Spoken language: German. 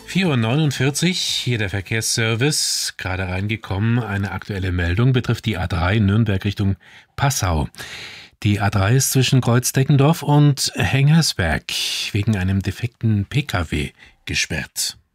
4:49 Uhr, hier der Verkehrsservice, gerade reingekommen. Eine aktuelle Meldung betrifft die A3 Nürnberg Richtung Passau. Die A3 ist zwischen Kreuz-Deckendorf und Hengersberg wegen einem defekten Pkw gesperrt.